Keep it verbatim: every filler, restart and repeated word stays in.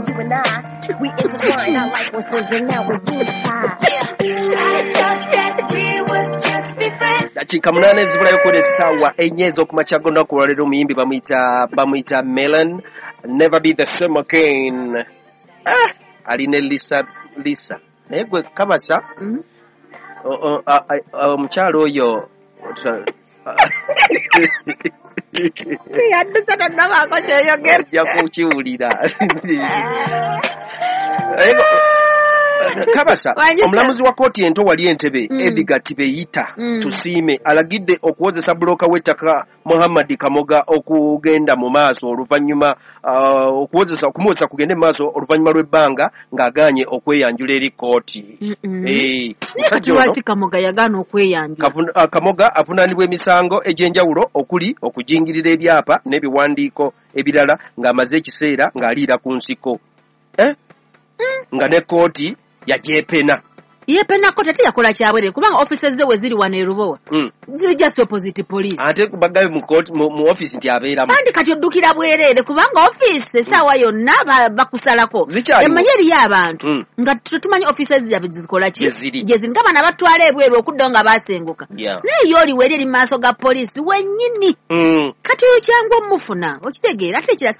you and I, we intertwine our life forces and now we're unified. I just can't deal with just be friends. Dakika munane zibulayo kule sawa enye ez'okumakya gonna ku lwaleero omuyimbi bamuyita bamuyita Melon. Never be the same again. Ah, aline Lisa Lisa. Naye gwe Kabasa. Mhm. Omukyalo oyo Yaddusa tannabaako kyeyogera. ojja kukiwulira. Kabasa, omulamuzi wa kooti ento wali Entebbe Mm. Edgar Tibeyita Mm. Tusiime alagidde okuwozesa bulooka w'ettaka Muhammad Kamoga okugenda mu maaso oluvannyuma uh, okuwozesa okumuwozesa kugende mu maaso oluvannyuma lw'ebbanga ng'agaanye okweyanjula eri kooti. Mm-mm. Eh, Kati musajja ono lwaki Kamoga yagaana okweyanjula? Kavun- uh, Kamoga avunaanibwa emisango egy'enjawulo okuli okujingirira ebyapa n'ebiwandiiko ebirala ng'amaze ekiseera ng'aliira ku nsiko. Eh? Nga ne kooti yagyepena. Yeepenako tete yakola kyabwere kubanga offices ze we ziri wano e Lubowa. Mm. Ziri just opposite police. Ate bagabe mu kooti mu, mu office nti abeeramu. Kandi kati oddukira bwereere kubanga office essaawa yonna ba- bakusalako. Zikyaliwo. Emmanye eriyo abantu. Mm. Nga tetumanyi offices zaabwe zikola ki? Gye ziri. Gye ziri nga bana batwala ebweru okuddayo nga baasenguka. Yeah. Naye yo oli weri eri mu maaso ga poliisi wennyini. Mm. Kati oyo kyangwa omufuna okitegeera ate ekira